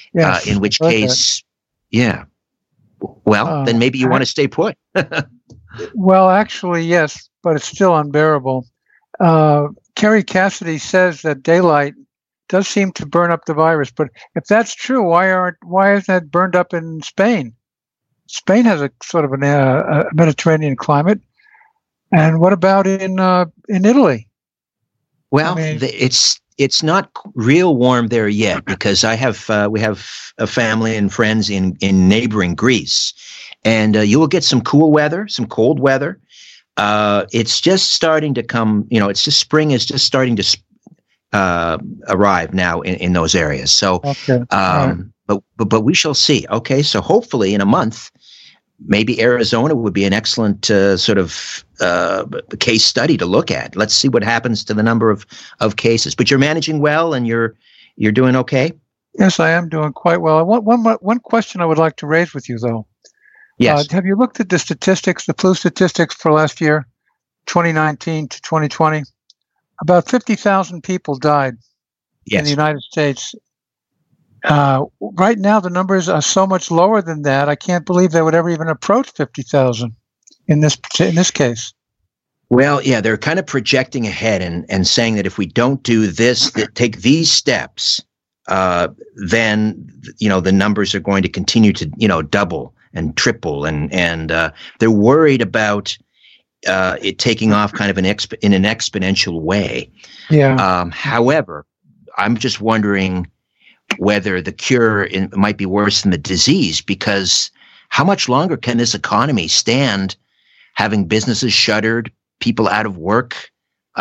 Yes, in which okay. case, yeah. Well, then maybe you want to stay put. Well, actually, yes, but it's still unbearable. Kerry Cassidy says that daylight does seem to burn up the virus, but if that's true, why isn't that burned up in Spain? Spain has a sort of a Mediterranean climate, and what about in Italy? Well, it's not real warm there yet because we have a family and friends in neighboring Greece, and you will get some cool weather, some cold weather. It's just starting to come. It's just spring is just starting to arrive now in those areas. So, okay. Right. but we shall see. Okay, so hopefully in a month, maybe Arizona would be an excellent sort of case study to look at. Let's see what happens to the number of cases. But you're managing well, and you're doing okay. Yes, I am doing quite well. One question I would like to raise with you, though. Yes. Have you looked at the statistics, the flu statistics for last year, 2019 to 2020? About 50,000 people died in the United States. Right now, the numbers are so much lower than that. I can't believe they would ever even approach 50,000 in this case. Well, yeah, they're kind of projecting ahead and saying that if we don't do this, take these steps, then the numbers are going to continue to double and triple, and they're worried about it taking off kind of in an exponential way. Yeah. However, I'm just wondering whether the cure might be worse than the disease, because how much longer can this economy stand having businesses shuttered, people out of work?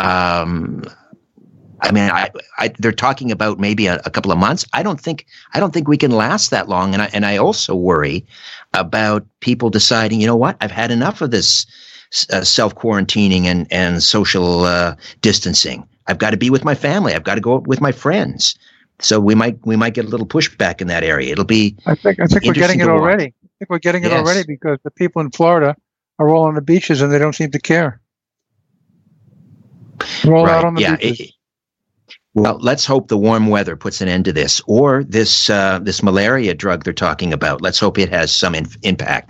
They're talking about maybe a couple of months. I don't think we can last that long. And I also worry about people deciding, you know what, I've had enough of this self-quarantining and social distancing. I've got to be with my family. I've got to go out with my friends. So we might get a little pushback in that area. It'll be. I think we're getting it already. I think we're getting it already because the people in Florida are all on the beaches and they don't seem to care. They're all out on the beaches. Well, let's hope the warm weather puts an end to this, or this malaria drug they're talking about. Let's hope it has some impact.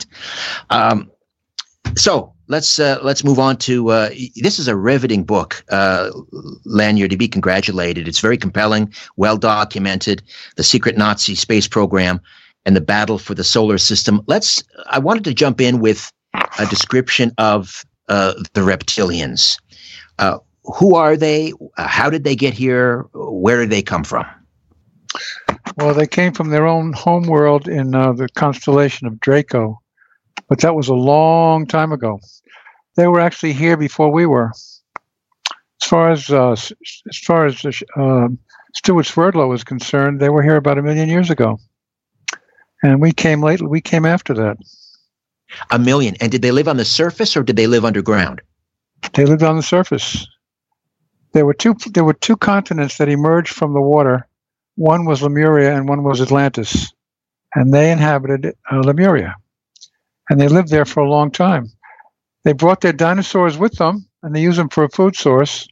So let's move on to this is a riveting book, Lanyard, to be congratulated. It's very compelling, well documented. The secret Nazi space program and the battle for the solar system. I wanted to jump in with a description of the reptilians. Who are they? How did they get here? Where did they come from? Well, they came from their own homeworld in the constellation of Draco, but that was a long time ago. They were actually here before we were. As far as Stuart Sverdlow is concerned, they were here about 1 million years ago, and we came late. We came after that. 1 million. And did they live on the surface or did they live underground? They lived on the surface. There were two continents that emerged from the water. One was Lemuria and one was Atlantis, and they inhabited Lemuria, and they lived there for a long time. They brought their dinosaurs with them, and they used them for a food source.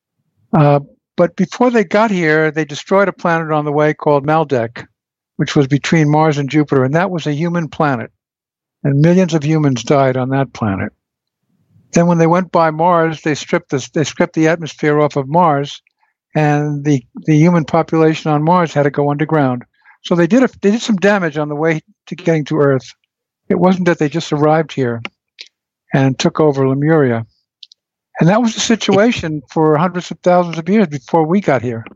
But before they got here, they destroyed a planet on the way called Maldek, which was between Mars and Jupiter, and that was a human planet, and millions of humans died on that planet. Then when they went by Mars, they stripped the atmosphere off of Mars, and the human population on Mars had to go underground. So they did some damage on the way to getting to Earth. It wasn't that they just arrived here and took over Lemuria. And that was the situation for hundreds of thousands of years before we got here.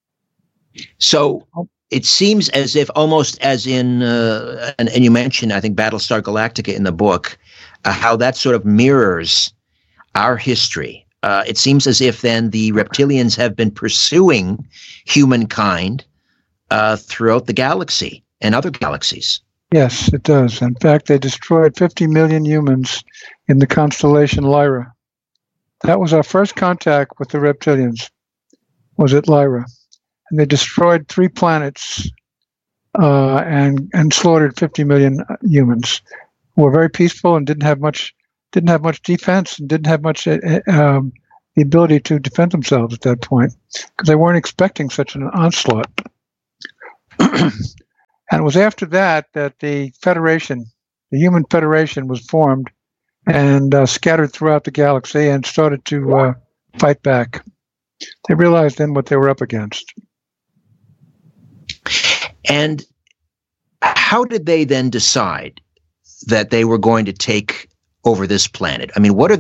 So it seems as if almost as in, and you mentioned, I think, Battlestar Galactica in the book, how that sort of mirrors our history. It seems as if then the reptilians have been pursuing humankind throughout the galaxy and other galaxies. Yes, it does. In fact, they destroyed 50 million humans in the constellation Lyra. That was our first contact with the reptilians, was at Lyra. And they destroyed 3 planets and slaughtered 50 million humans who were very peaceful and didn't have much defense and didn't have much the ability to defend themselves at that point because they weren't expecting such an onslaught. And it was after that that the Federation, the Human Federation, was formed and scattered throughout the galaxy and started to fight back. They realized then what they were up against. And how did they then decide that they were going to take over this planet? I mean, what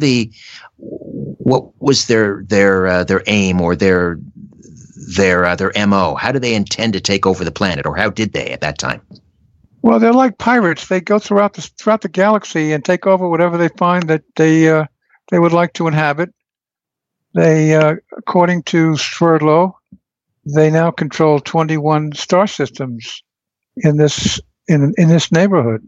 was their aim or their MO? How do they intend to take over the planet, or how did they at that time? Well, they're like pirates. They go throughout the galaxy and take over whatever they find that they would like to inhabit. They, according to Sverdlow, they now control 21 star systems in this neighborhood,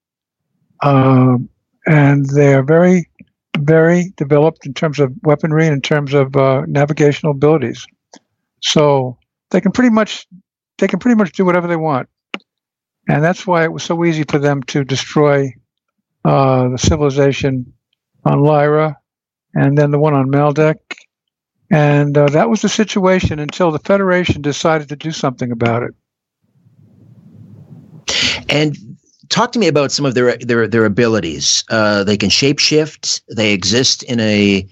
and they are very, very developed in terms of weaponry and in terms of navigational abilities. So they can pretty much do whatever they want, and that's why it was so easy for them to destroy the civilization on Lyra, and then the one on Maldek. And that was the situation until the Federation decided to do something about it. And talk to me about some of their abilities. They can shapeshift. They exist in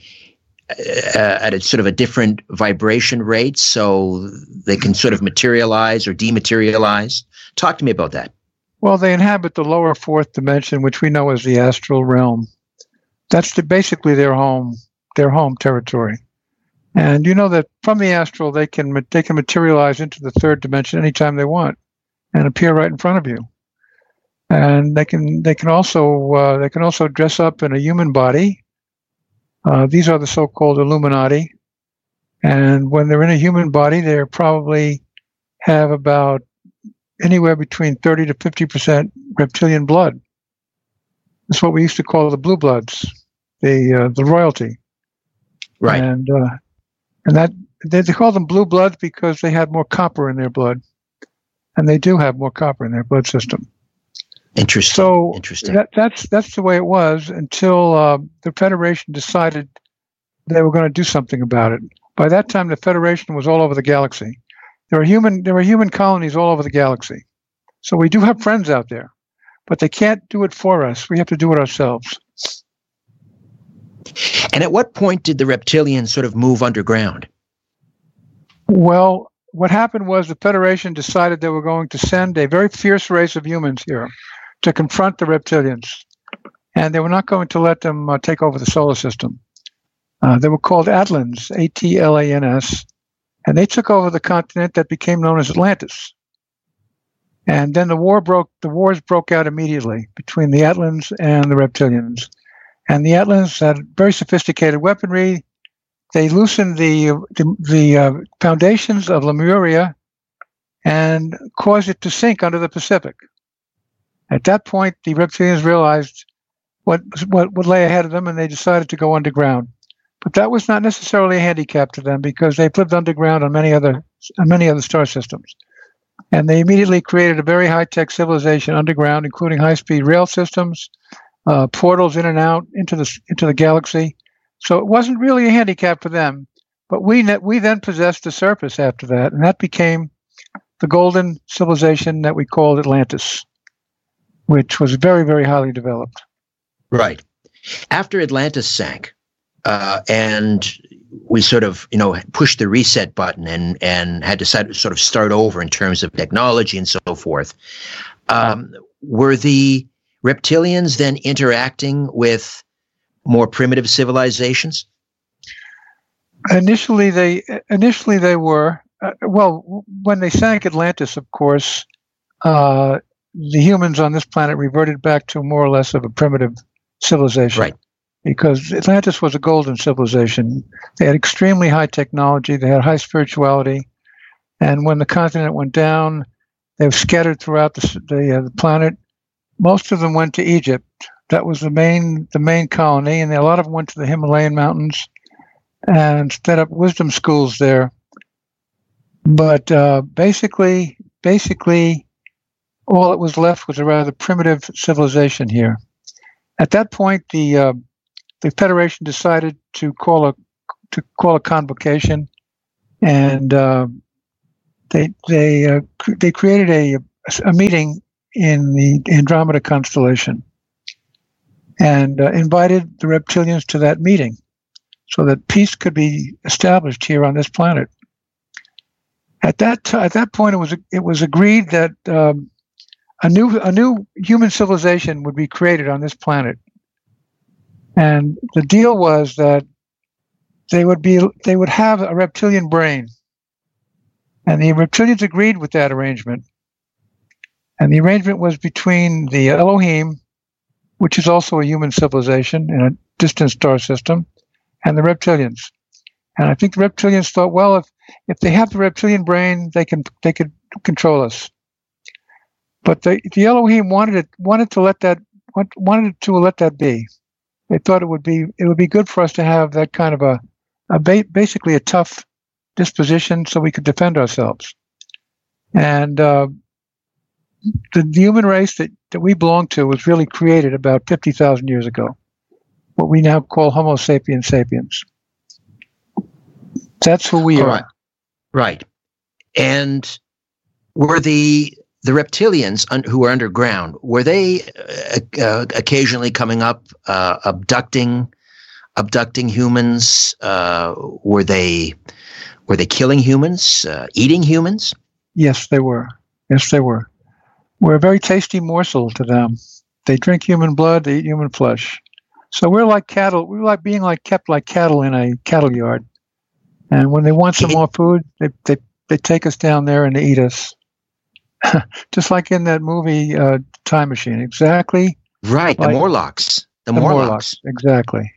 at a sort of a different vibration rate, so they can sort of materialize or dematerialize. Talk to me about that. Well, they inhabit the lower fourth dimension, which we know as the astral realm. That's basically their home territory. And you know that from the astral, they can materialize into the third dimension anytime they want, and appear right in front of you. And they can also dress up in a human body. These are the so-called Illuminati. And when they're in a human body, they probably have about anywhere between 30 to 50% reptilian blood. That's what we used to call the blue bloods, the royalty. Right. And that they call them blue bloods because they had more copper in their blood, and they do have more copper in their blood system. Interesting. So interesting. That's the way it was until the Federation decided they were going to do something about it. By that time, the Federation was all over the galaxy. There were human colonies all over the galaxy. So we do have friends out there, but they can't do it for us. We have to do it ourselves. And at what point did the reptilians sort of move underground? Well, what happened was the Federation decided they were going to send a very fierce race of humans here to confront the reptilians. And they were not going to let them take over the solar system. They were called Atlans, Atlans, and they took over the continent that became known as Atlantis. And then the wars broke out immediately between the Atlans and the reptilians. And the Atlans had very sophisticated weaponry. They loosened the foundations of Lemuria and caused it to sink under the Pacific. At that point, the reptilians realized what lay ahead of them, and they decided to go underground. But that was not necessarily a handicap to them because they've lived underground on many other star systems. And they immediately created a very high-tech civilization underground, including high-speed rail systems, portals in and out into the galaxy. So it wasn't really a handicap for them. But we then possessed the surface after that, and that became the golden civilization that we called Atlantis, which was very, very highly developed. Right. After Atlantis sank, and we sort of, pushed the reset button and had to sort of start over in terms of technology and so forth. Were the reptilians then interacting with more primitive civilizations? Initially, they were. When they sank Atlantis, of course, the humans on this planet reverted back to more or less of a primitive civilization. Right. Because Atlantis was a golden civilization. They had extremely high technology. They had high spirituality. And when the continent went down, they were scattered throughout the planet. Most of them went to Egypt. That was the main colony, and a lot of them went to the Himalayan mountains and set up wisdom schools there. But basically, all that was left was a rather primitive civilization here. At that point, the Federation decided to call a convocation, and they created a meeting in the Andromeda constellation and invited the reptilians to that meeting so that peace could be established here on this planet. At that point, it was agreed that a new human civilization would be created on this planet, and the deal was that they would have a reptilian brain, and the reptilians agreed with that arrangement. And the arrangement was between the Elohim, which is also a human civilization in a distant star system, and the reptilians. And I think the reptilians thought, well, if they have the reptilian brain, they could control us. But the Elohim wanted to let that be. They thought it would be good for us to have that kind of basically a tough disposition, so we could defend ourselves. And the human race that we belong to was really created about 50,000 years ago, what we now call Homo sapiens sapiens. That's who we are. Right. And were the reptilians who were underground, were they occasionally coming up, abducting humans? Were they killing humans, eating humans? Yes, they were. We're a very tasty morsel to them. They drink human blood, they eat human flesh. So we're like cattle. We're like being kept like cattle in a cattle yard. And when they want some more food, they take us down there and they eat us. Just like in that movie, Time Machine. Exactly. Right. Like the Morlocks. The Morlocks. Exactly.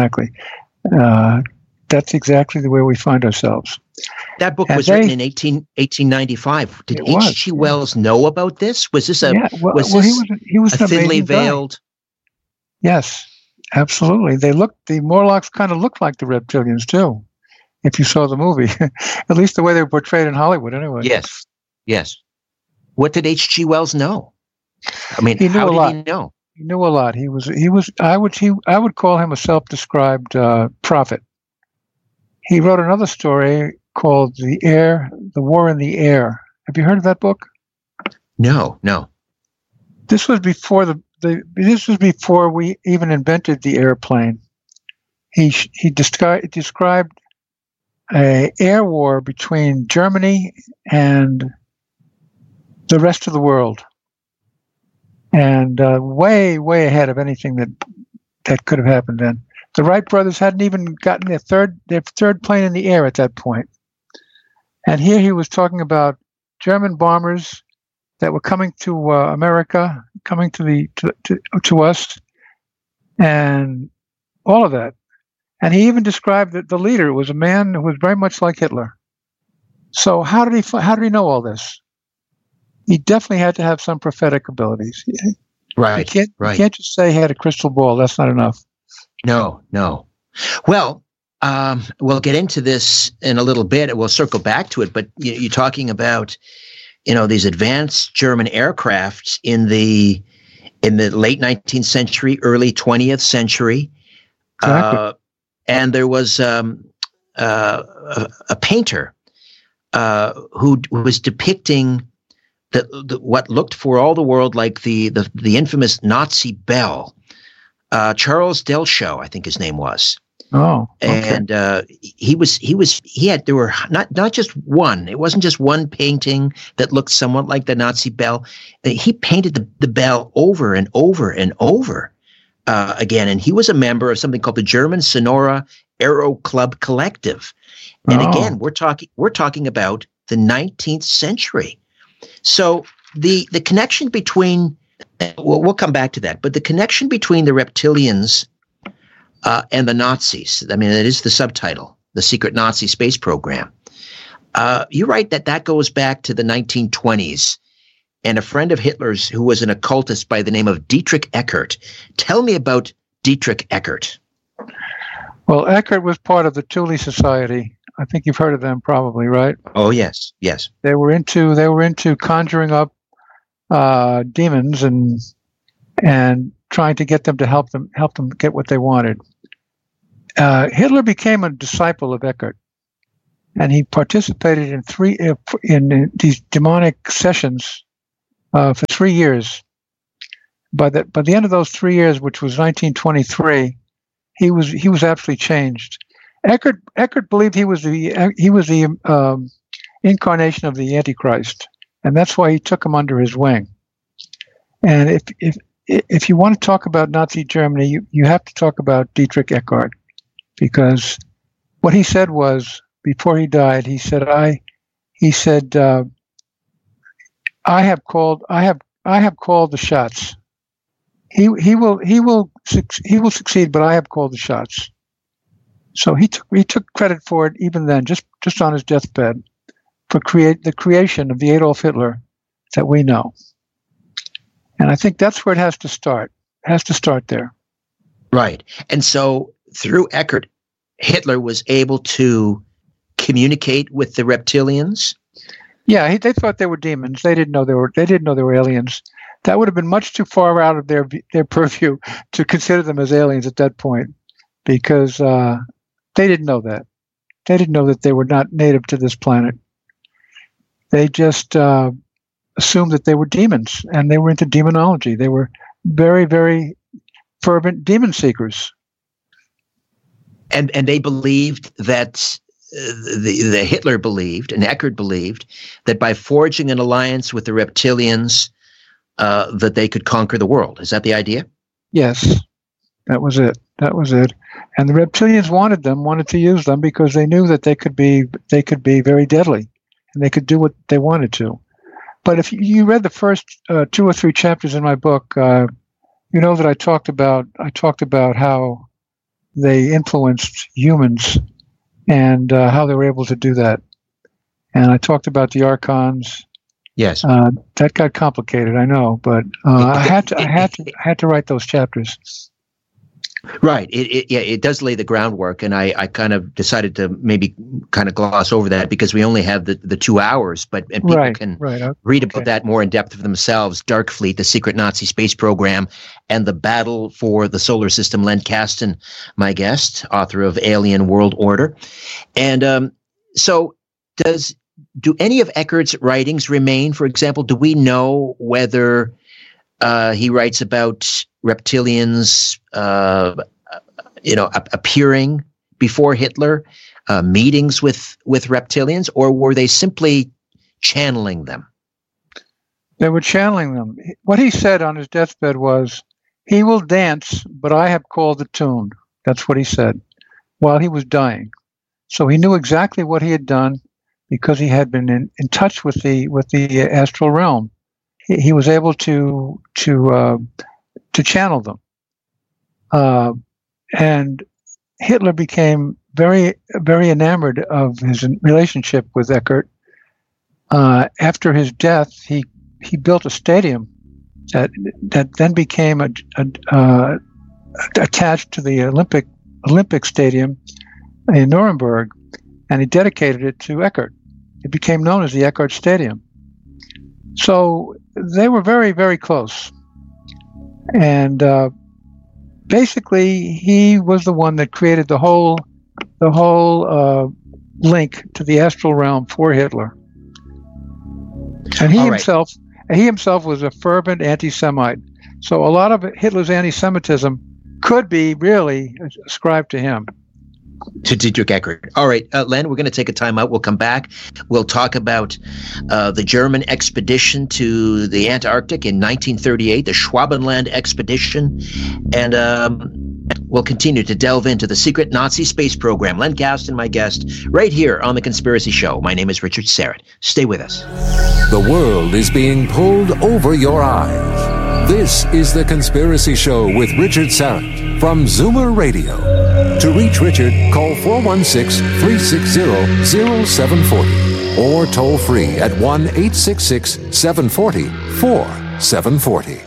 That's exactly the way we find ourselves. That book was written in 1895. Did H.G. Wells know about this? Was this he was a thinly veiled? Yes, absolutely. The Morlocks kind of looked like the reptilians too, if you saw the movie. At least the way they were portrayed in Hollywood, anyway. Yes. What did H.G. Wells know? I mean, he knew how a did lot. he know? He knew a lot. He was. I would call him a self-described prophet. He wrote another story called The War in the Air. Have you heard of that book? No. This was before this was before we even invented the airplane. He described an air war between Germany and the rest of the world, and way ahead of anything that could have happened then. The Wright brothers hadn't even gotten their third plane in the air at that point. And here he was talking about German bombers that were coming to America, coming to us, and all of that. And he even described that the leader was a man who was very much like Hitler. So how did he know all this? He definitely had to have some prophetic abilities. Right. You can't just say he had a crystal ball. That's not enough. No. Well, we'll get into this in a little bit. We'll circle back to it. But you're talking about, these advanced German aircraft in the late 19th century, early 20th century. Exactly. And there was a painter who was depicting what looked for all the world like the infamous Nazi bell. Charles Delshow, I think his name was. Oh, okay. And there were not just one. It wasn't just one painting that looked somewhat like the Nazi bell. He painted the bell over and over and over again. And he was a member of something called the German Sonora Aero Club Collective. And again, we're talking about the 19th century. So the connection between we'll come back to that, but the connection between the reptilians and the Nazis, I mean, it is the subtitle, the secret Nazi space program. You write that goes back to the 1920s, and a friend of Hitler's who was an occultist by the name of Dietrich Eckart. Tell me about Dietrich Eckart. Well, Eckart was part of the Thule Society. I think you've heard of them probably, right? Oh, yes. They were into conjuring up demons and trying to get them to help them get what they wanted. Hitler became a disciple of Eckart, and he participated in these demonic sessions for 3 years. By the end of those 3 years, which was 1923, he was absolutely changed. Eckert believed he was the incarnation of the Antichrist, and that's why he took him under his wing. And if you want to talk about Nazi Germany, you have to talk about Dietrich Eckart, because what he said was, before he died, he said, I have called the shots. He will succeed, but I have called the shots. So he took credit for it even then, just on his deathbed, for the creation of the Adolf Hitler that we know. And I think that's where it has to start. It has to start there. Right. And so through Eckart, Hitler was able to communicate with the reptilians? Yeah, they thought they were demons. They didn't know they were aliens. That would have been much too far out of their purview to consider them as aliens at that point, because they didn't know that. They didn't know that they were not native to this planet. They just assumed that they were demons, and they were into demonology. They were very, very fervent demon seekers. And they believed that the Hitler believed, and Eckart believed, that by forging an alliance with the reptilians, that they could conquer the world. Is that the idea? Yes, that was it. And the reptilians wanted to use them because they knew that they could be very deadly, and they could do what they wanted to. But if you read the first 2 or 3 chapters in my book, you know that I talked about how they influenced humans and how they were able to do that. And I talked about the archons. Yes, that got complicated, I know, but I had to write those chapters. Right. It does lay the groundwork, and I kind of decided to maybe kind of gloss over that because we only have the 2 hours, and people can read about that more in depth for themselves. Dark Fleet, the secret Nazi space program, and the battle for the solar system. Len Kasten, my guest, author of Alien World Order. And so do any of Eckart's writings remain? For example, do we know whether he writes about reptilians, appearing before Hitler, meetings with reptilians, or were they simply channeling them? They were channeling them. What he said on his deathbed was, "He will dance, but I have called the tune." That's what he said while he was dying. So he knew exactly what he had done because he had been in touch with the astral realm. He was able to channel them, and Hitler became very, very enamored of his relationship with Eckart. After his death, he built a stadium that then became attached to the Olympic Stadium in Nuremberg, and he dedicated it to Eckart. It became known as the Eckart Stadium. So they were very, very close. And basically, he was the one that created the whole link to the astral realm for Hitler. And he himself was a fervent anti-Semite. So a lot of Hitler's anti-Semitism could be really ascribed to him. To Dietrich Eckart. All right, Len, we're going to take a time out. We'll come back. We'll talk about the German expedition to the Antarctic in 1938, the Schwabenland expedition, and we'll continue to delve into the secret Nazi space program. Len Kasten, my guest, right here on The Conspiracy Show. My name is Richard Syrett. Stay with us. The world is being pulled over your eyes. This is The Conspiracy Show with Richard Syrett from Zoomer Radio. To reach Richard, call 416-360-0740 or toll free at 1-866-740-4740.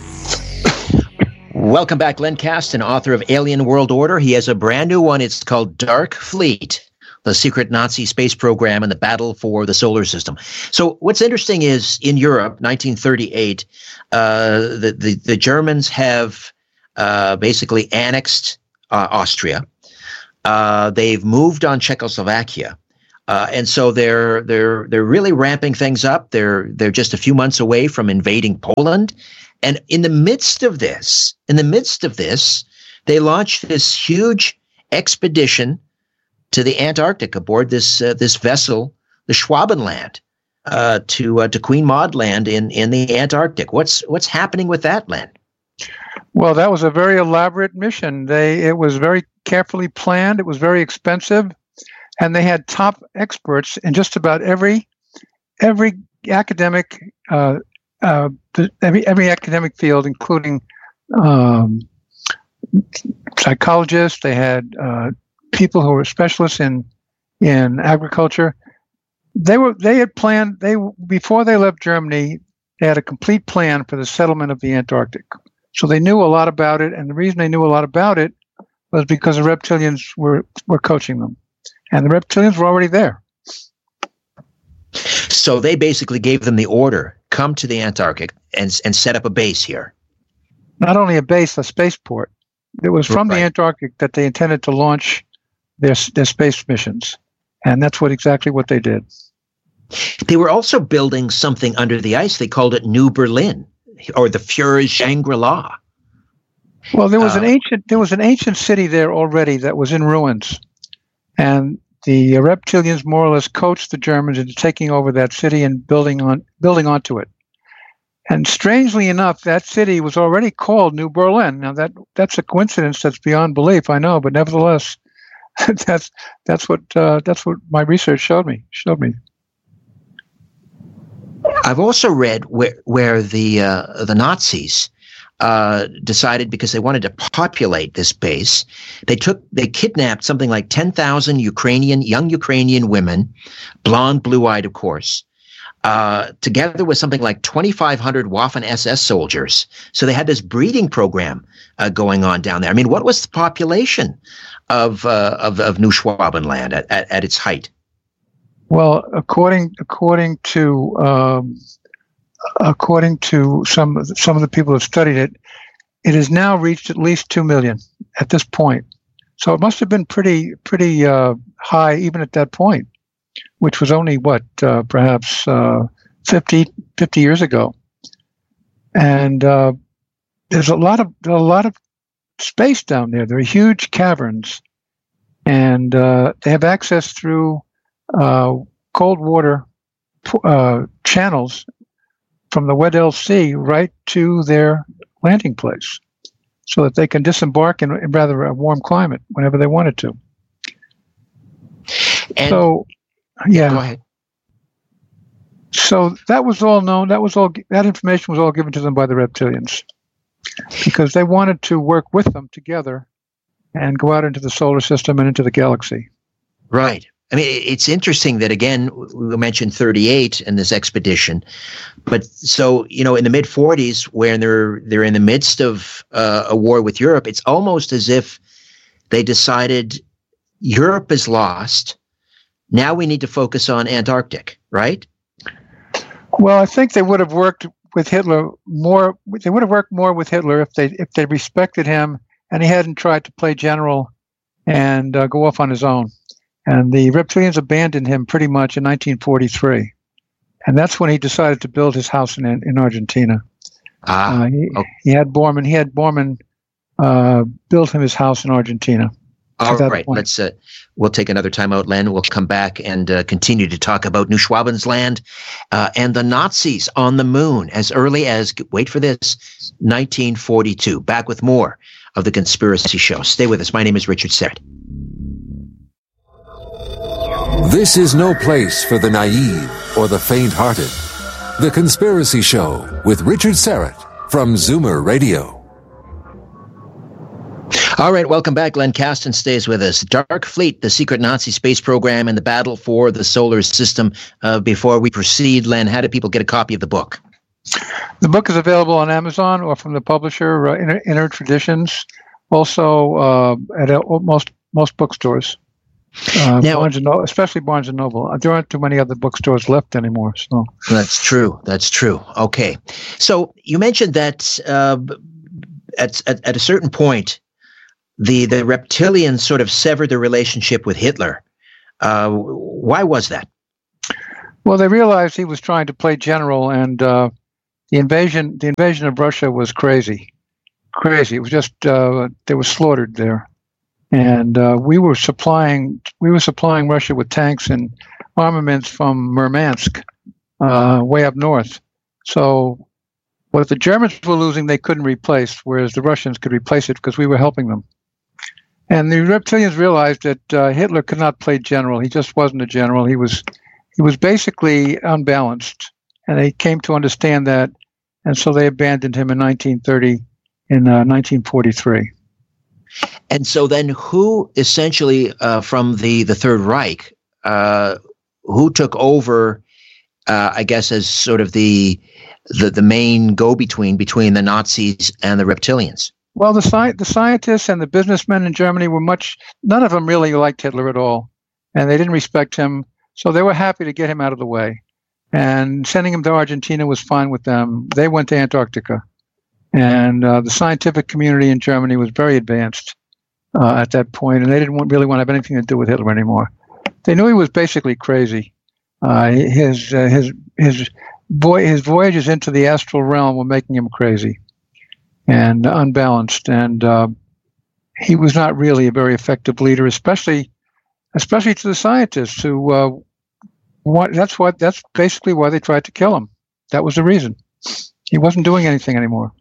Welcome back, Len Kasten, author of Alien World Order. He has a brand new one. It's called Dark Fleet, the secret Nazi space program and the battle for the solar system. So what's interesting is in Europe, 1938, the Germans have basically annexed Austria. They've moved on Czechoslovakia. And so they're really ramping things up. They're just a few months away from invading Poland. And in the midst of this, they launched this huge expedition to the Antarctic aboard this vessel, the Schwabenland, to Queen Maud Land in the Antarctic. What's happening with that, Len? Well, that was a very elaborate mission. It was very carefully planned. It was very expensive, and they had top experts in just about every academic every academic field, including psychologists. They had people who were specialists in agriculture. They had planned. Before they left Germany, they had a complete plan for the settlement of the Antarctic. So they knew a lot about it, and the reason they knew a lot about it was because the reptilians were coaching them, and the reptilians were already there. So they basically gave them the order: come to the Antarctic and set up a base here. Not only a base, a spaceport. It was from the Antarctic that they intended to launch their space missions, and that's exactly what they did. They were also building something under the ice. They called it New Berlin, or the Fuhrer's Shangri-La. Well, there was an ancient city there already that was in ruins, and the reptilians more or less coached the Germans into taking over that city and building onto it. And strangely enough, that city was already called New Berlin. Now that's a coincidence that's beyond belief, I know, but nevertheless, that's what my research showed me. I've also read where the Nazis decided, because they wanted to populate this base, they kidnapped something like 10,000 young Ukrainian women, blonde, blue-eyed, of course, together with something like 2,500 Waffen-SS soldiers. So they had this breeding program going on down there. I mean, what was the population of New Schwabenland at its height? Well, according to some of the people who have studied it, it has now reached at least 2 million at this point. So it must have been pretty high even at that point, which was only perhaps 50 years ago. And there's a lot of space down there. There are huge caverns, and they have access through cold water channels from the Weddell Sea right to their landing place, so that they can disembark in rather a warm climate whenever they wanted to. And so, yeah. Go ahead. So that was all known. That information was all given to them by the reptilians, because they wanted to work with them together and go out into the solar system and into the galaxy. Right. I mean, it's interesting that, again, we mentioned 38 in this expedition, but so, in the mid-40s, when they're in the midst of a war with Europe, it's almost as if they decided Europe is lost. Now we need to focus on Antarctic, right? Well, I think they would have worked with Hitler more. They would have worked more with Hitler if they respected him and he hadn't tried to play general and go off on his own. And the reptilians abandoned him pretty much in 1943. And that's when he decided to build his house in Argentina. He had Bormann build him his house in Argentina. All right, we'll take another time out, Len. We'll come back and continue to talk about New Schwabenland and the Nazis on the moon as early as, wait for this, 1942. Back with more of The Conspiracy Show. Stay with us. My name is Richard Syrett. This is no place for the naive or the faint-hearted. The Conspiracy Show with Richard Syrett from Zoomer Radio. All right, welcome back. Len Kasten stays with us. Dark Fleet, the secret Nazi space program, and the battle for the solar system. Before we proceed, Len, how do people get a copy of the book? The book is available on Amazon or from the publisher, Inner Traditions. Also at most bookstores. Now, Barnes and Noble, especially Barnes and Noble. There aren't too many other bookstores left anymore. So That's true. Okay. So you mentioned that at a certain point, the reptilians sort of severed their relationship with Hitler Why was that? Well, they realized he was trying to play general, and the invasion of Russia was crazy. It was just they were slaughtered there, and we were supplying Russia with tanks and armaments from Murmansk, way up north. So what the Germans were losing, they couldn't replace, whereas the Russians could replace it because we were helping them. And the reptilians realized that Hitler could not play general. He just wasn't a general. He was basically unbalanced, and they came to understand that, and so they abandoned him in 1943. And so then who essentially from the Third Reich, who took over, I guess, as sort of the main go-between between the Nazis and the reptilians? Well, the scientists and the businessmen in Germany none of them really liked Hitler at all, and they didn't respect him. So they were happy to get him out of the way, and sending him to Argentina was fine with them. They went to Antarctica, and the scientific community in Germany was very advanced at that point, and they didn't really want to have anything to do with Hitler anymore. They knew he was basically crazy. His voyages into the astral realm were making him crazy and unbalanced, and he was not really a very effective leader, especially to the scientists who that's basically why they tried to kill him. That was the reason. He wasn't doing anything anymore.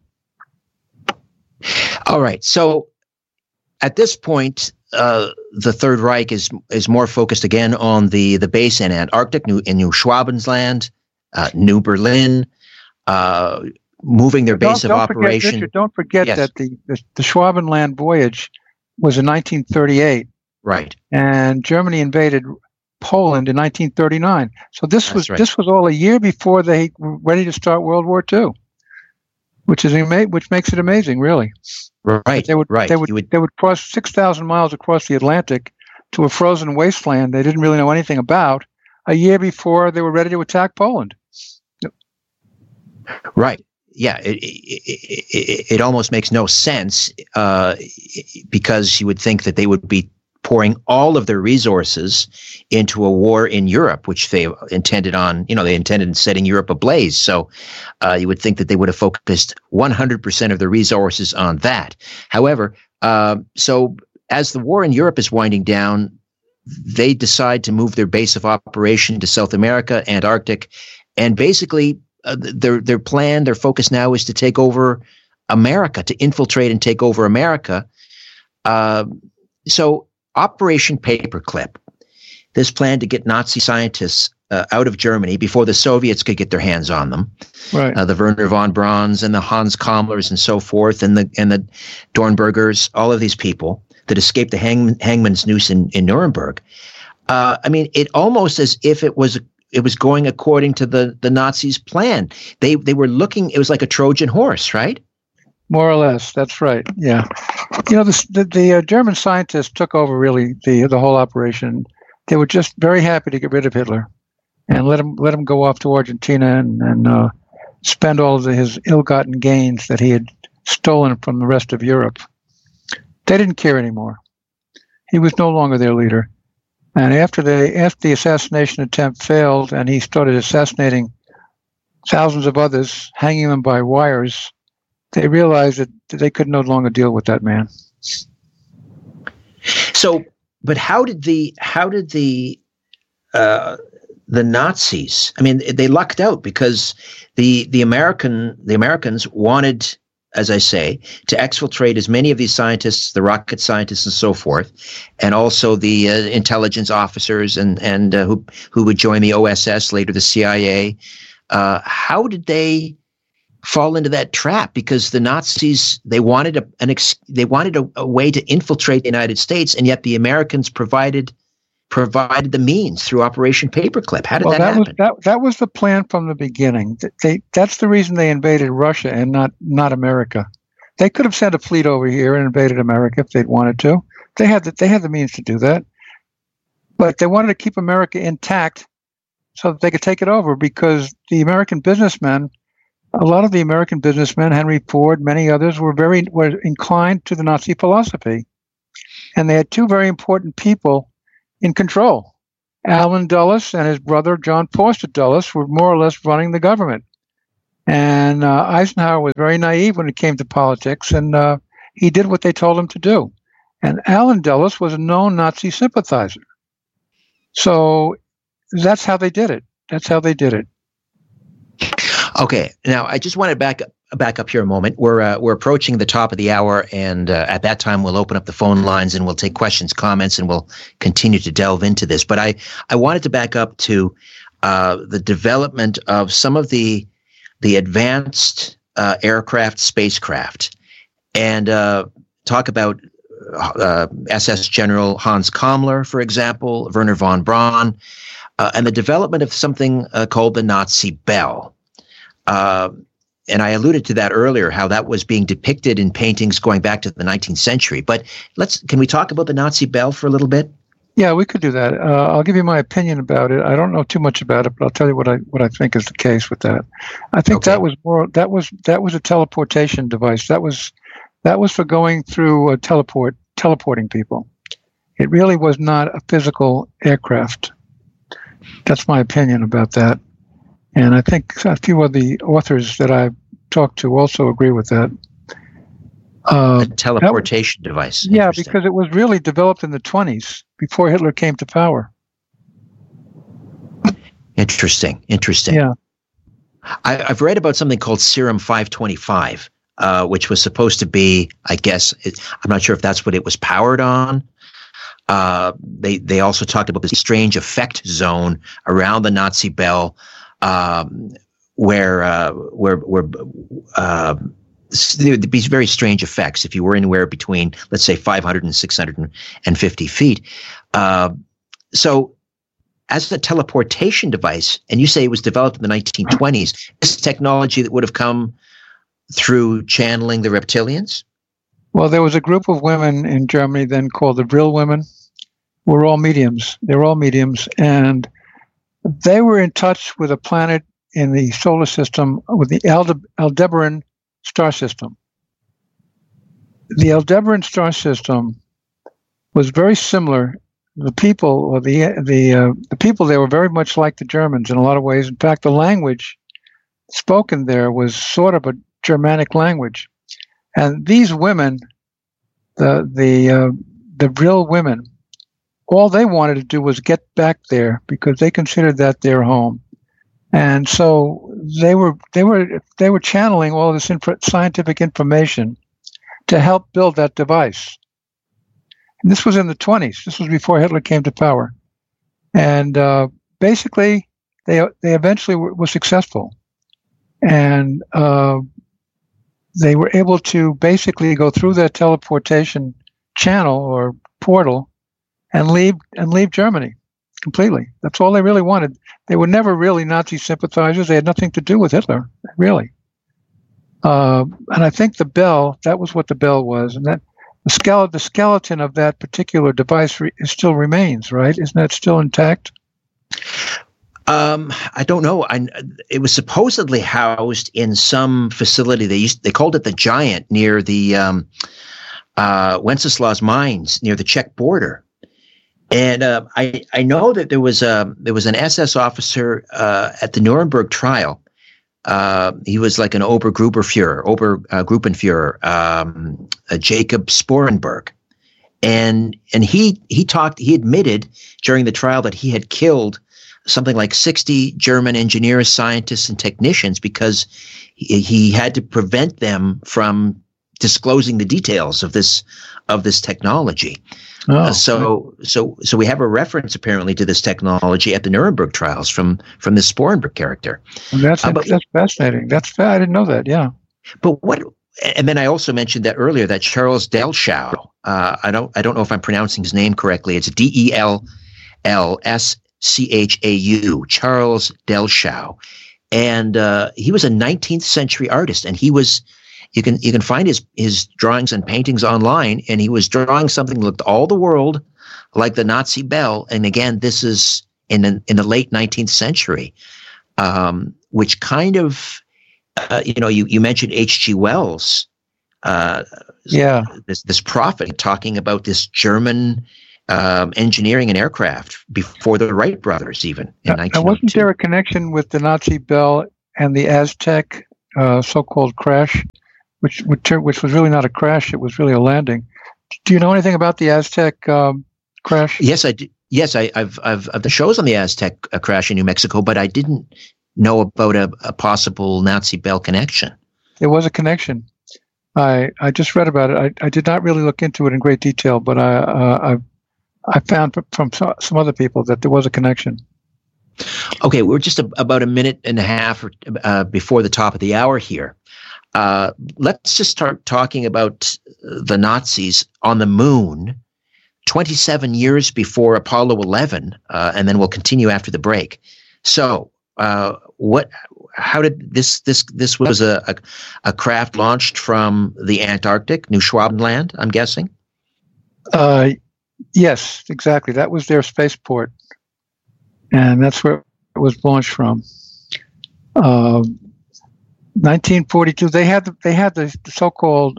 All right. So at this point, the Third Reich is more focused again on the base in Antarctic, in New Schwabenland, New Berlin, moving their base of operation. Richard, don't forget yes. that the Schwabenland voyage was in 1938. Right. And Germany invaded Poland in 1939. So this was all a year before they were ready to start World War II, which makes it amazing, really. Right. They would cross 6,000 miles across the Atlantic to a frozen wasteland they didn't really know anything about a year before they were ready to attack Poland. Right. Yeah. It almost makes no sense because you would think that they would be pouring all of their resources into a war in Europe, which they intended on, they intended in setting Europe ablaze. So you would think that they would have focused 100% of their resources on that. However, so as the war in Europe is winding down, they decide to move their base of operation to South America, Antarctic, and basically their plan, their focus now is to take over America, to infiltrate and take over America. So Operation Paperclip, this plan to get Nazi scientists out of Germany before the Soviets could get their hands on them, right? The Werner von Brauns and the Hans Kammlers and so forth, and the Dornbergers, all of these people that escaped the hangman's noose in Nuremberg. I mean, it almost as if it was going according to the Nazis' plan. They were looking. It was like a Trojan horse, right? More or less, that's right. Yeah, the German scientists took over really the whole operation. They were just very happy to get rid of Hitler and let him go off to Argentina and spend all of his ill-gotten gains that he had stolen from the rest of Europe. They didn't care anymore. He was no longer their leader. And after the assassination attempt failed, and he started assassinating thousands of others, hanging them by wires, they realized that they could no longer deal with that man. So, but how did the Nazis? I mean, they lucked out because the Americans wanted, as I say, to exfiltrate as many of these scientists, the rocket scientists and so forth, and also the intelligence officers and who would join the OSS, later the CIA. How did they fall into that trap? Because the Nazis, they wanted a way to infiltrate the United States, and yet the Americans provided the means through Operation Paperclip. How did that happen? That was the plan from the beginning. That's the reason they invaded Russia and not America. They could have sent a fleet over here and invaded America if they'd wanted to. They had the means to do that, but they wanted to keep America intact so that they could take it over, because the American businessmen. A lot of the American businessmen, Henry Ford, many others, were inclined to the Nazi philosophy. And they had two very important people in control. Allen Dulles and his brother John Foster Dulles were more or less running the government. And Eisenhower was very naive when it came to politics, and he did what they told him to do. And Allen Dulles was a known Nazi sympathizer. So that's how they did it. Okay. Now, I just want to back up here a moment. We're approaching the top of the hour, and at that time, we'll open up the phone lines and we'll take questions, comments, and we'll continue to delve into this. But I wanted to back up to the development of some of the advanced aircraft, spacecraft, and talk about SS General Hans Kammler, for example, Wernher von Braun, and the development of something called the Nazi Bell. And I alluded to that earlier, how that was being depicted in paintings going back to the 19th century. But can we talk about the Nazi Bell for a little bit? Yeah, we could do that. I'll give you my opinion about it. I don't know too much about it, but I'll tell you what I think is the case with that. I think that was a teleportation device. That was for going through teleporting people. It really was not a physical aircraft. That's my opinion about that. And I think a few of the authors that I've talked to also agree with that. A teleportation device. Yeah, because it was really developed in the 1920s, before Hitler came to power. Interesting. Yeah. I've read about something called Serum 525, which was supposed to be, I guess, I'm not sure if that's what it was powered on. They also talked about this strange effect zone around the Nazi Bell, where there'd be very strange effects if you were anywhere between, let's say, 500 and 650 feet. So as a teleportation device, and you say it was developed in the 1920s, this technology that would have come through channeling the reptilians? Well, there was a group of women in Germany then called the Vril women. They were all mediums, and they were in touch with a planet in the solar system, with the Aldebaran star system. The Aldebaran star system was very similar. The people there were very much like the Germans in a lot of ways. In fact, the language spoken there was sort of a Germanic language. And these women, the Vril women, all they wanted to do was get back there because they considered that their home. And so they were channeling all this scientific information to help build that device. And this was in the 1920s. This was before Hitler came to power. And basically, they eventually were successful. And they were able to basically go through that teleportation channel or portal and leave Germany completely. That's all they really wanted. They were never really Nazi sympathizers. They had nothing to do with Hitler, really. And I think the bell, that was what the bell was, and that the skeleton of that particular device still remains, right? Isn't that still intact? I don't know. It was supposedly housed in some facility. They called it the Giant near the Wenceslas mines near the Czech border. And I know that there was an SS officer at the Nuremberg trial. He was like an Obergruppenführer, Jacob Sporenberg, and he admitted during the trial that he had killed something like 60 German engineers, scientists, and technicians because he had to prevent them from disclosing the details of this technology. Oh, so we have a reference apparently to this technology at the Nuremberg trials from this Sporenberg character. Well, that's fascinating. I didn't know that. Yeah. But what? And then I also mentioned that earlier that Charles Delschau. I don't know if I'm pronouncing his name correctly. It's Dellschau. Charles Delschau, and he was a 19th century artist, and he was. You can find his drawings and paintings online, and he was drawing something that looked all the world like the Nazi Bell. And again, this is in the late 19th century, which kind of, you mentioned H.G. Wells, this prophet talking about this German engineering and aircraft before the Wright brothers, even in 1902. Wasn't there a connection with the Nazi Bell and the Aztec so-called crash, which was really not a crash; it was really a landing? Do you know anything about the Aztec crash? Yes, I do. Yes, I've the shows on the Aztec crash in New Mexico, but I didn't know about a possible Nazi Bell connection. There was a connection. I just read about it. I did not really look into it in great detail, but I found from some other people that there was a connection. Okay, we're just about a minute and a half before the top of the hour here. Let's just start talking about the Nazis on the moon 27 years before Apollo 11, and then we'll continue after the break. So, how did this was a craft launched from the Antarctic, New Schwabenland, I'm guessing? Yes, exactly. That was their spaceport, and that's where it was launched from. 1942. They had the so-called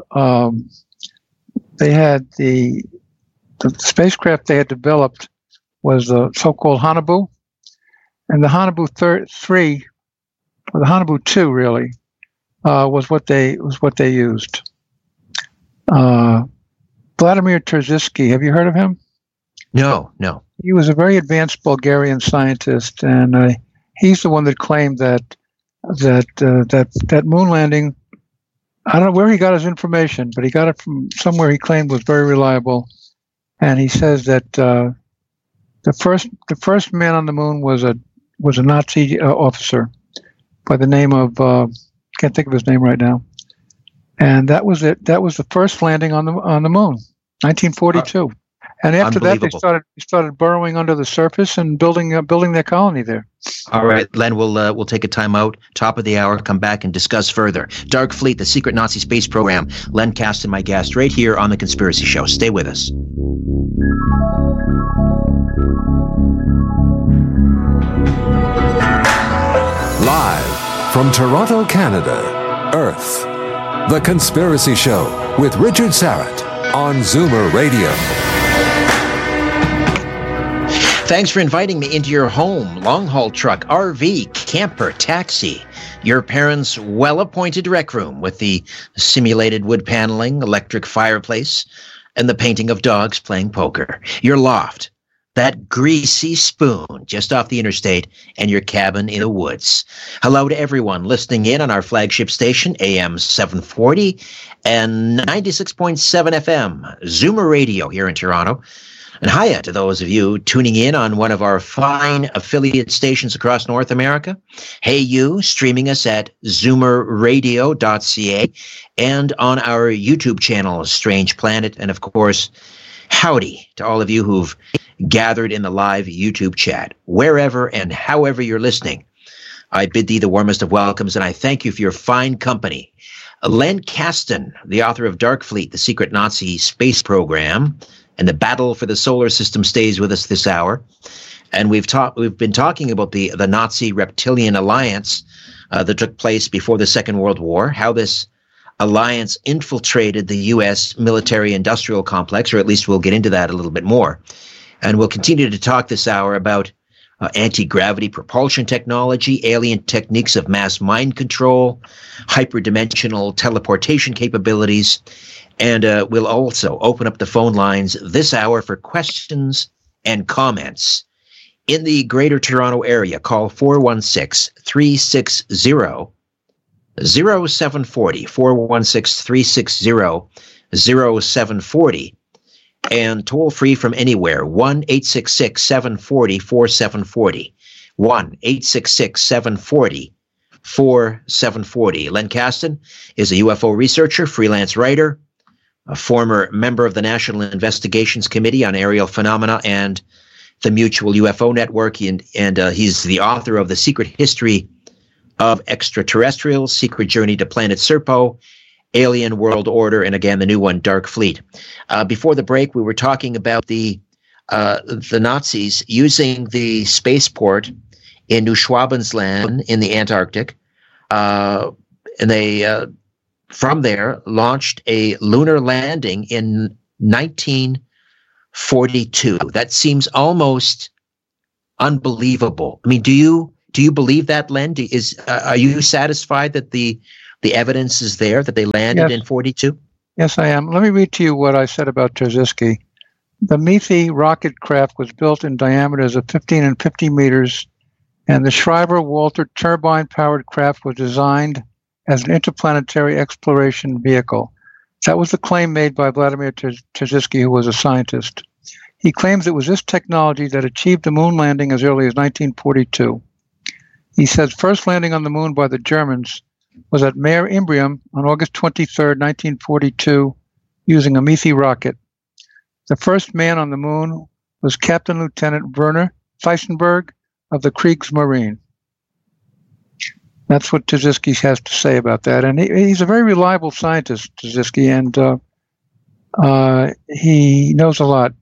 the spacecraft they had developed was the so-called Haunebu, and the Haunebu 3, or the Haunebu 2, really, was what they used. Vladimir Terziski, have you heard of him? No. He was a very advanced Bulgarian scientist, and he's the one that claimed that moon landing. I don't know where he got his information, but he got it from somewhere he claimed was very reliable. And he says that the first man on the moon was a Nazi officer by the name of can't think of his name right now. And that was it. That was the first landing on the moon, 1942. And after that, they started burrowing under the surface and building their colony there. All right, Len, we'll take a time out, top of the hour, come back and discuss further. Dark Fleet, the secret Nazi space program. Len Kasten, my guest, right here on The Conspiracy Show. Stay with us. Live from Toronto, Canada, Earth, The Conspiracy Show with Richard Syrett on Zoomer Radio. Thanks for inviting me into your home, long-haul truck, RV, camper, taxi, your parents' well-appointed rec room with the simulated wood paneling, electric fireplace, and the painting of dogs playing poker, your loft, that greasy spoon just off the interstate, and your cabin in the woods. Hello to everyone listening in on our flagship station, AM 740 and 96.7 FM, Zoomer Radio here in Toronto. And hiya to those of you tuning in on one of our fine affiliate stations across North America. Hey you, streaming us at zoomerradio.ca and on our YouTube channel, Strange Planet. And of course, howdy to all of you who've gathered in the live YouTube chat. Wherever and however you're listening, I bid thee the warmest of welcomes, and I thank you for your fine company. Len Kasten, the author of Dark Fleet, the secret Nazi space program, and the battle for the solar system, stays with us this hour. And we've been talking about the Nazi reptilian alliance that took place before the Second World War, how this alliance infiltrated the U.S. military-industrial complex, or at least we'll get into that a little bit more. And we'll continue to talk this hour about anti-gravity propulsion technology, alien techniques of mass mind control, hyperdimensional teleportation capabilities, and we'll also open up the phone lines this hour for questions and comments. In the Greater Toronto Area, call 416-360-0740, 416-360-0740, and toll free from anywhere, 1-866-740-4740, 1-866-740-4740. Len Kasten is a UFO researcher, freelance writer, a former member of the National Investigations Committee on Aerial Phenomena and the Mutual UFO Network, and he's the author of The Secret History of Extraterrestrials, Secret Journey to Planet Serpo, Alien World Order, and again, the new one, Dark Fleet. Before the break, we were talking about the Nazis using the spaceport in New Schwabenland in the Antarctic, and they from there launched a lunar landing in 1942. 42. That seems almost unbelievable. I mean, do you believe that, Len? Are you satisfied that the evidence is there that they landed in 42? Yes, I am. Let me read to you what I said about Terziski. The Meithy rocket craft was built in diameters of 15 and 50 meters, and the Schreiber-Walter turbine-powered craft was designed as an interplanetary exploration vehicle. That was the claim made by Vladimir Terziski, who was a scientist. He claims it was this technology that achieved the moon landing as early as 1942. He says first landing on the moon by the Germans was at Mare Imbrium on August 23, 1942, using a Meithy rocket. The first man on the moon was Captain Lieutenant Werner Feisenberg of the Kriegsmarine. That's what Terziski has to say about that. And he's a very reliable scientist, Terziski, and he knows a lot.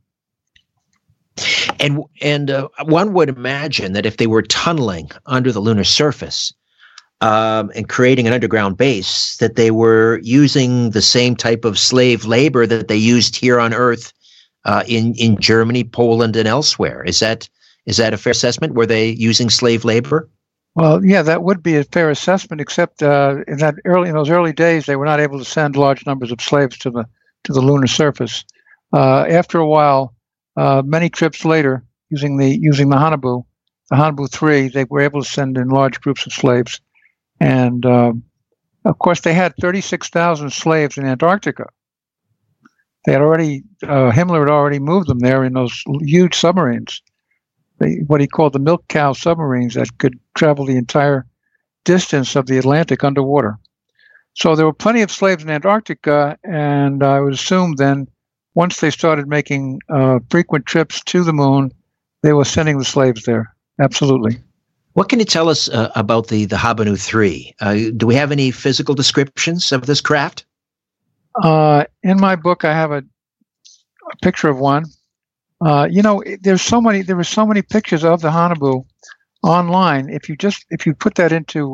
And one would imagine that if they were tunneling under the lunar surface and creating an underground base, that they were using the same type of slave labor that they used here on Earth in Germany, Poland, and elsewhere. Is that a fair assessment? Were they using slave labor? Well, yeah, that would be a fair assessment. Except in those early days, they were not able to send large numbers of slaves to the lunar surface. After a while, many trips later, using the Haunebu 3, they were able to send in large groups of slaves, and of course, they had 36,000 slaves in Antarctica. They had Himmler had already moved them there in those huge submarines, what he called the milk cow submarines that could travel the entire distance of the Atlantic underwater. So there were plenty of slaves in Antarctica, and I would assume then once they started making frequent trips to the moon, they were sending the slaves there. Absolutely. What can you tell us about the Haunebu 3? Do we have any physical descriptions of this craft? In my book, I have a picture of one. There were so many pictures of the Haunebu online. If you put that into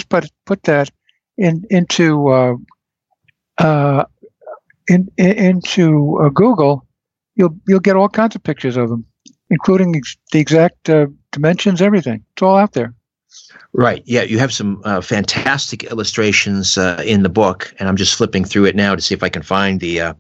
Google, you'll get all kinds of pictures of them, including the exact dimensions, everything. It's all out there. Right. Yeah, you have some fantastic illustrations in the book, and I'm just flipping through it now to see if I can find the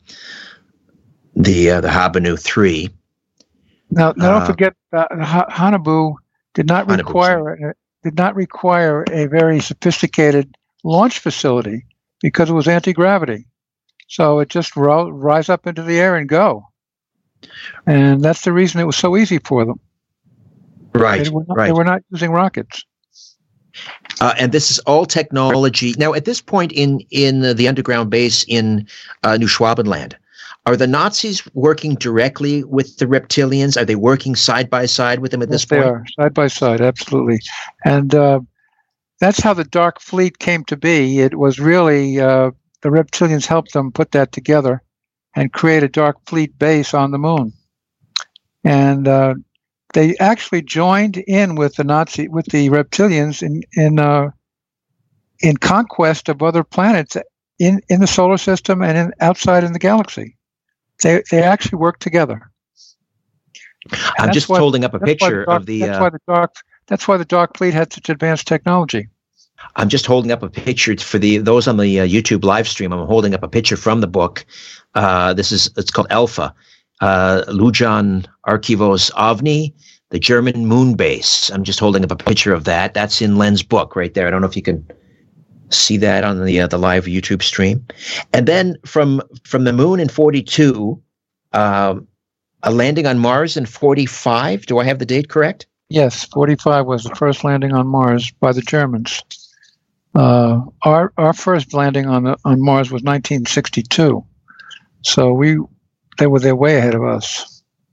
Haunebu 3. Now, don't forget, Haunebu did not require a very sophisticated launch facility because it was anti-gravity. So it just rise up into the air and go. And that's the reason it was so easy for them. Right. They were not using rockets. And this is all technology. Now, at this point in the underground base in New Schwabenland, are the Nazis working directly with the reptilians? Are they working side by side with them at this point? They are, side by side, absolutely. And that's how the Dark Fleet came to be. It was really the reptilians helped them put that together and create a Dark Fleet base on the moon. And they actually joined in with the reptilians in conquest of other planets in the solar system and outside in the galaxy. They actually work together. I'm just holding up a picture of the. That's why the Dark Fleet had such advanced technology. I'm just holding up a picture for those on the YouTube live stream. I'm holding up a picture from the book. It's called Alpha, Lujan Archivos Ovni, the German moon base. I'm just holding up a picture of that. That's in Len's book right there. I don't know if you can see that on the live YouTube stream. And then from the moon in 42, a landing on Mars in 45. Do I have the date correct? Yes, 45 was the first landing on Mars by the Germans. Our first landing on Mars was 1962, so they were way ahead of us.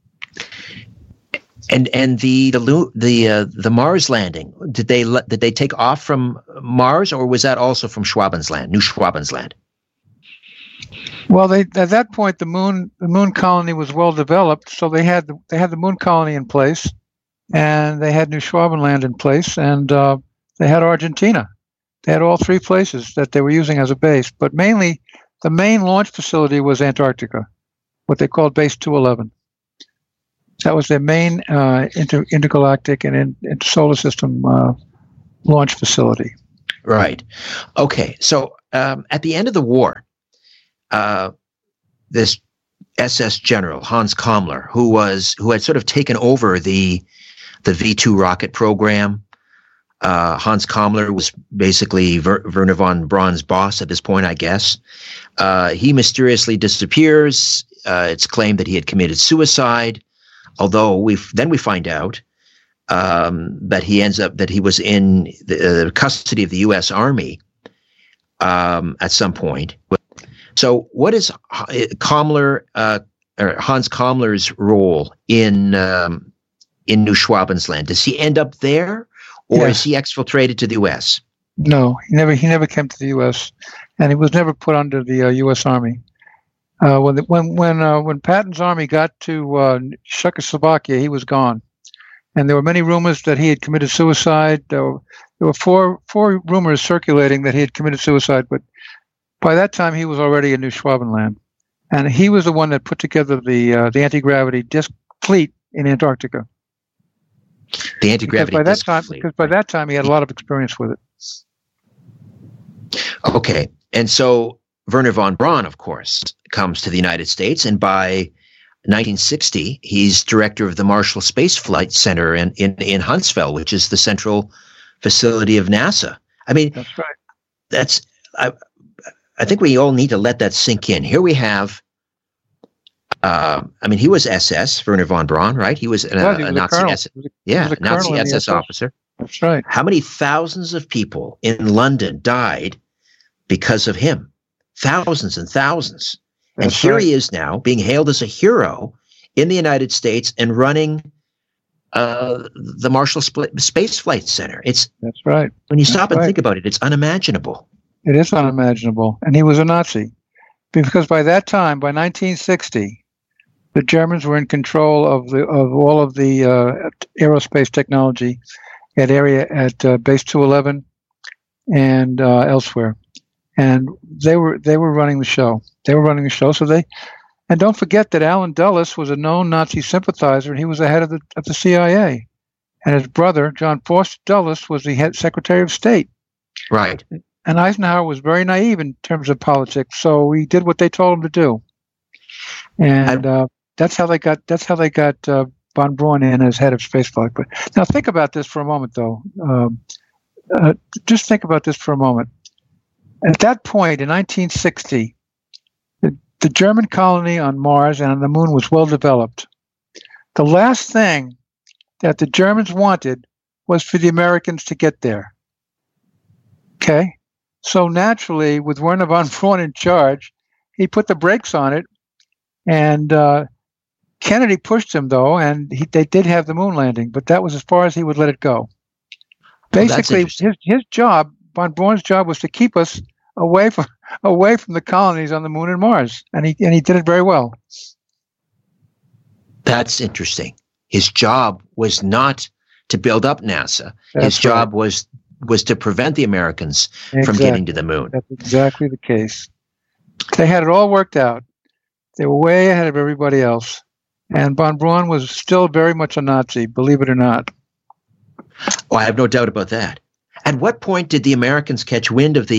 And the Mars landing, did they take off from Mars, or was that also from Schwabensland, New Schwabensland? Well, at that point the moon colony was well developed, so they had the moon colony in place, and they had New Schwabenland in place, and they had Argentina. They had all three places that they were using as a base, but mainly the main launch facility was Antarctica, what they called Base 211. That was their main intergalactic and solar system launch facility. Right. Okay. So at the end of the war, this SS general Hans Kammler, who had sort of taken over the V2 rocket program. Hans Kammler was basically Wernher von Braun's boss at this point, I guess. He mysteriously disappears. It's claimed that he had committed suicide, although we find out that he was in the custody of the U.S. Army at some point. So, what is Kammler or Hans Kammler's role in New Schwabensland? Does he end up there, or is he exfiltrated to the U.S.? No, he never came to the U.S., and he was never put under the U.S. Army. When Patton's army got to Czechoslovakia, he was gone, and there were many rumors that he had committed suicide. There were four rumors circulating that he had committed suicide, but by that time he was already in New Schwabenland, and he was the one that put together the anti-gravity disc fleet in Antarctica. The anti-gravity disc fleet. Because by that time he had a lot of experience with it. Okay, and so Wernher von Braun, of course, comes to the United States, and by 1960, he's director of the Marshall Space Flight Center in Huntsville, which is the central facility of NASA. I mean, that's right. I think we all need to let that sink in. Here we have, he was SS, Wernher von Braun, right? He was a Nazi SS. Nazi SS officer. That's right. How many thousands of people in London died because of him? Thousands and thousands. And here he is now being hailed as a hero in the United States and running the Marshall Space Flight Center. That's right. When you stop and think about it, it's unimaginable. It is unimaginable. And he was a Nazi. Because by that time, by 1960, the Germans were in control of all of the aerospace technology at Base 211 and elsewhere. And they were running the show. And don't forget that Allen Dulles was a known Nazi sympathizer, and he was the head of the CIA. And his brother, John Foster Dulles, was the head Secretary of State. Right. And Eisenhower was very naive in terms of politics, so he did what they told him to do. And that's how they got von Braun in as head of spaceflight. But now think about this for a moment, though. Just think about this for a moment. At that point, in 1960, the German colony on Mars and on the Moon was well developed. The last thing that the Germans wanted was for the Americans to get there. Okay? So naturally, with Wernher von Braun in charge, he put the brakes on it, and Kennedy pushed him, though, and they did have the moon landing, but that was as far as he would let it go. Basically, his job, von Braun's job, was to keep us away from the colonies on the Moon and Mars, and he did it very well. That's interesting. His job was not to build up NASA. His job was to prevent the Americans from getting to the moon. That's exactly the case. They had it all worked out. They were way ahead of everybody else. And von Braun was still very much a Nazi, believe it or not. Oh, I have no doubt about that. At what point did the Americans catch wind of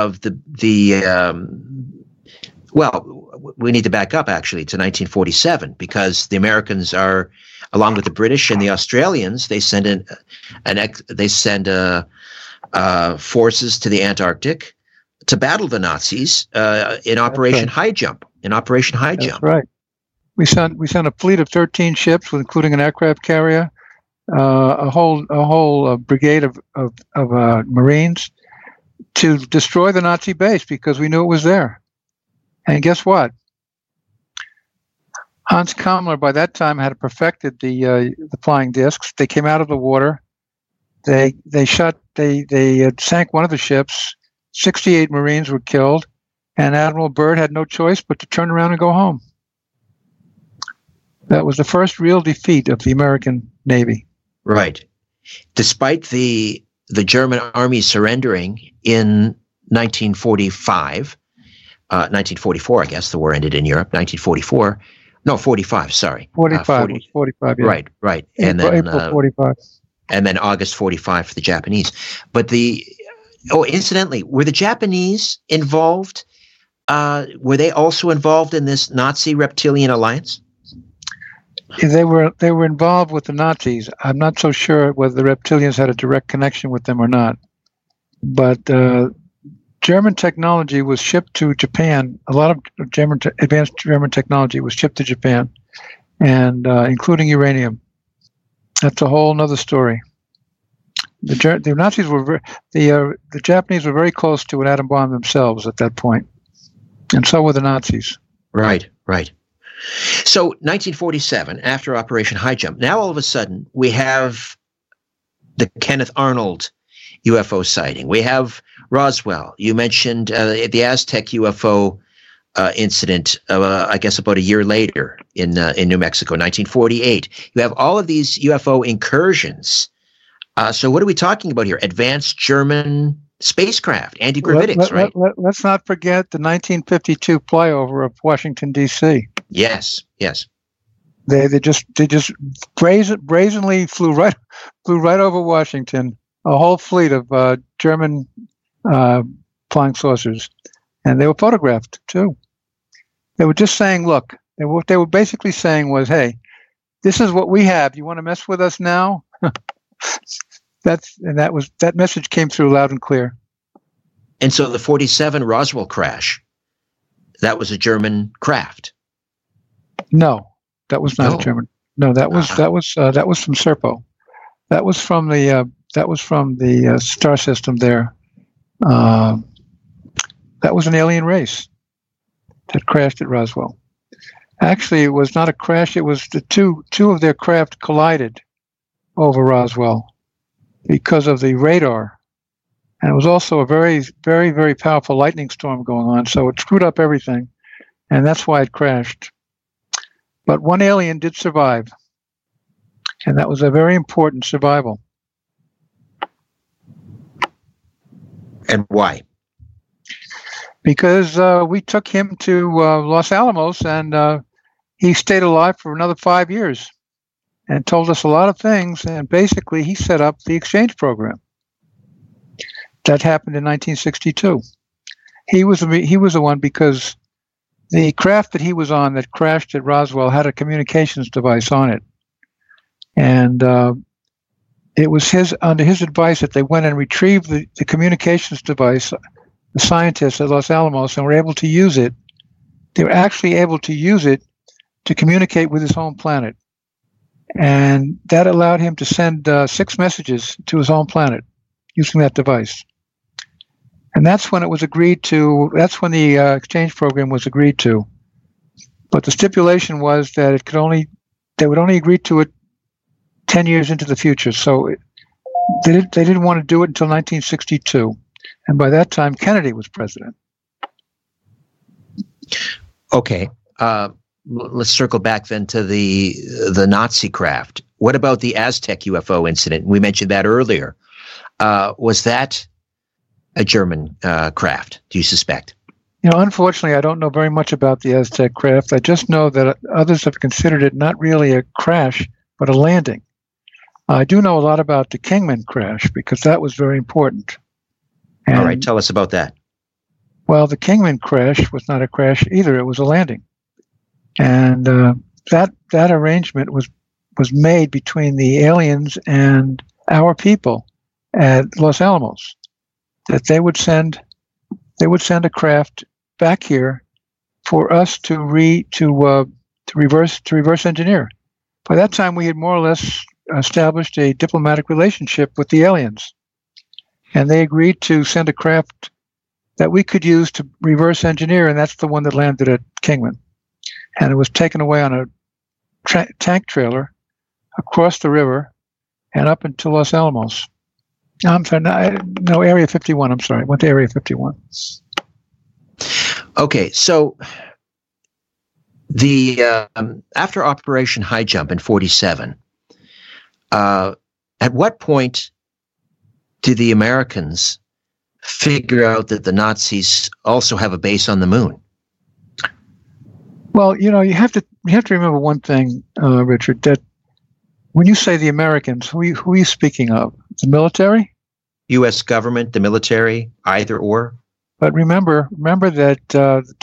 well, we need to back up actually to 1947, because the Americans are, along with the British and the Australians, they send forces to the Antarctic to battle the Nazis in Operation High Jump. That's right. We sent a fleet of 13 ships, including an aircraft carrier, a whole brigade of Marines to destroy the Nazi base because we knew it was there. And guess what? Hans Kammler by that time had perfected the flying discs. They came out of the water. They sank one of the ships. 68 Marines were killed, and Admiral Byrd had no choice but to turn around and go home. That was the first real defeat of the American Navy. Right. Despite the German army surrendering in 1945, 1944, I guess the war ended in Europe, 1944, No, 45. Sorry, 45. 45. Yeah. Right, and then April 45. and then August 45 for the Japanese. But incidentally, were the Japanese involved? Were they also involved in this Nazi reptilian alliance? They were involved with the Nazis. I'm not so sure whether the reptilians had a direct connection with them or not. But German technology was shipped to Japan. A lot of advanced German technology was shipped to Japan, and including uranium. That's a whole other story. The Nazis were the Japanese were very close to an atom bomb themselves at that point, and so were the Nazis. Right. So 1947, after Operation High Jump, now all of a sudden we have the Kenneth Arnold UFO sighting. We have Roswell. You mentioned the Aztec UFO incident, I guess about a year later in New Mexico, 1948. You have all of these UFO incursions. So what are we talking about here? Advanced German spacecraft, anti-gravitics, right? Let's not forget the 1952 flyover of Washington, D.C. Yes. They just brazenly flew right over Washington, a whole fleet of German flying saucers, and they were photographed too. They were just saying, look, what they were basically saying was, hey, this is what we have. You want to mess with us now? That message came through loud and clear. And so the 47 Roswell crash, that was a German craft. No, that was not a German. No, that was from Serpo. That was from the star system there. That was an alien race that crashed at Roswell. Actually, it was not a crash. It was the two of their craft collided over Roswell because of the radar. And it was also a very, very, very powerful lightning storm going on, so it screwed up everything. And that's why it crashed. But one alien did survive. And that was a very important survival. And why? Because we took him to Los Alamos, and he stayed alive for another 5 years and told us a lot of things. And basically, he set up the exchange program. That happened in 1962. He was the one, because the craft that he was on that crashed at Roswell had a communications device on it. And it was under his advice that they went and retrieved the communications device, the scientists at Los Alamos, and were able to use it. They were actually able to use it to communicate with his home planet. And that allowed him to send 6 messages to his home planet using that device. And that's when it was agreed to. That's when the exchange program was agreed to. But the stipulation was that they would only agree to it 10 years into the future. So they didn't want to do it until 1962. And by that time, Kennedy was president. Okay. Let's circle back then to the Nazi craft. What about the Aztec UFO incident? We mentioned that earlier. Was that a German craft, do you suspect? Unfortunately, I don't know very much about the Aztec craft. I just know that others have considered it not really a crash, but a landing. I do know a lot about the Kingman crash, because that was very important. And, all right, tell us about that. Well, the Kingman crash was not a crash either. It was a landing. And that arrangement was made between the aliens and our people at Los Alamos, that they would send a craft back here for us to reverse engineer. By that time, we had more or less established a diplomatic relationship with the aliens, and they agreed to send a craft that we could use to reverse engineer, and that's the one that landed at Kingman. And it was taken away on a tank trailer across the river and up into Los Alamos. I'm sorry, no, Area 51. I'm sorry, went to Area 51. Okay, so the after Operation High Jump in 47, at what point did the Americans figure out that the Nazis also have a base on the moon? Well, you have to remember one thing, Richard, that when you say the Americans, who are you speaking of? The military? U.S. government, the military, either or. But remember that the